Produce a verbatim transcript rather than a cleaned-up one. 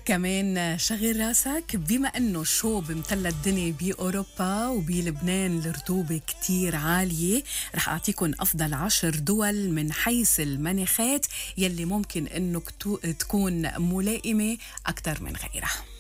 كمان شغل راسك بما انه شو بمتلى الدنيا بأوروبا وبلبنان الرطوبة كتير عالية. رح أعطيكم أفضل عشر دول من حيث المناخات يلي ممكن انه تكون ملائمة أكتر من غيرها.